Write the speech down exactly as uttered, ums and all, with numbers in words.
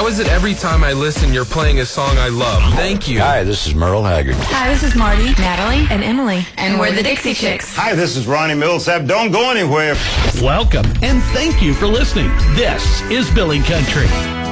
How is it every time I listen, you're playing a song I love? Thank you. Hi, this is Merle Haggard. Hi, this is Marty, Natalie, and Emily. and we're the Dixie Chicks. Hi, this is Ronnie Millsap. Don't go anywhere. Welcome, and thank you for listening. This is Billy Country.